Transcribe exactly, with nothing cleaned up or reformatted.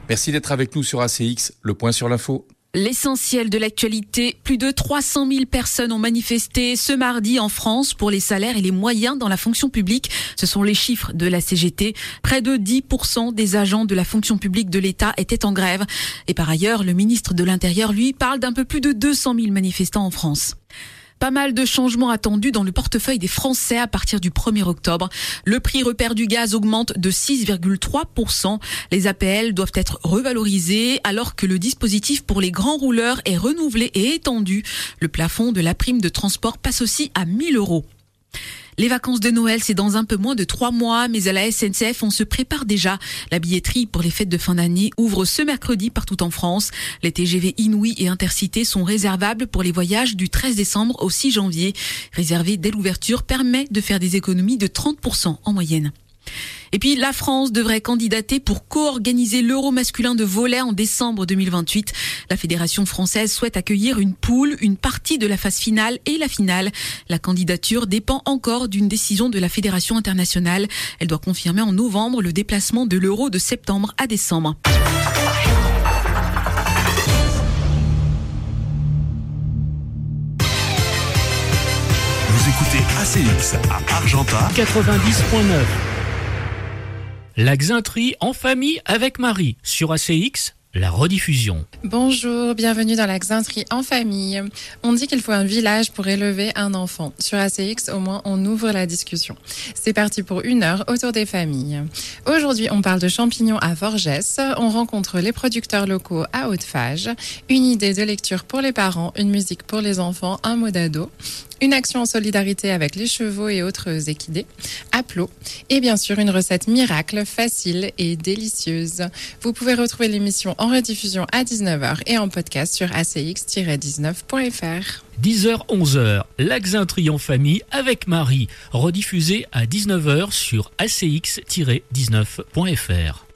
Merci d'être avec nous sur A C X, le point sur l'info. L'essentiel de l'actualité, plus de trois cent mille personnes ont manifesté ce mardi en France pour les salaires et les moyens dans la fonction publique. Ce sont les chiffres de la C G T. Près de dix pour cent des agents de la fonction publique de l'État étaient en grève. Et par ailleurs, le ministre de l'Intérieur, lui, parle d'un peu plus de deux cent mille manifestants en France. Pas mal de changements attendus dans le portefeuille des Français à partir du premier octobre. Le prix repère du gaz augmente de six virgule trois pour cent. Les A P L doivent être revalorisés alors que le dispositif pour les grands rouleurs est renouvelé et étendu. Le plafond de la prime de transport passe aussi à mille euros. Les vacances de Noël, c'est dans un peu moins de trois mois, mais à la S N C F, on se prépare déjà. La billetterie pour les fêtes de fin d'année ouvre ce mercredi partout en France. Les T G V Inouï et Intercités sont réservables pour les voyages du treize décembre au six janvier. Réserver dès l'ouverture permet de faire des économies de trente pour cent en moyenne. Et puis, la France devrait candidater pour co-organiser l'Euro masculin de volley en décembre deux mille vingt-huit. La Fédération française souhaite accueillir une poule, une partie de la phase finale et la finale. La candidature dépend encore d'une décision de la Fédération internationale. Elle doit confirmer en novembre le déplacement de l'Euro de septembre à décembre. Vous écoutez A C X à Argentat quatre-vingt-dix point neuf. La Xintrie en famille avec Marie sur A C X, la rediffusion. Bonjour, bienvenue dans la Xintrie en famille. On dit qu'il faut un village pour élever un enfant. Sur A C X, au moins, on ouvre la discussion. C'est parti pour une heure autour des familles. Aujourd'hui, on parle de champignons à Forgès. On rencontre les producteurs locaux à Haute-Fage. Une idée de lecture pour les parents, une musique pour les enfants, un mot d'ado. Une action en solidarité avec les chevaux et autres équidés, à Plot, et bien sûr une recette miracle, facile et délicieuse. Vous pouvez retrouver l'émission en rediffusion à dix-neuf heures et en podcast sur a c x tiret dix-neuf point f r. dix heures onze heures, la Xintrie en famille avec Marie, rediffusée à dix-neuf heures sur a c x tiret dix-neuf point f r.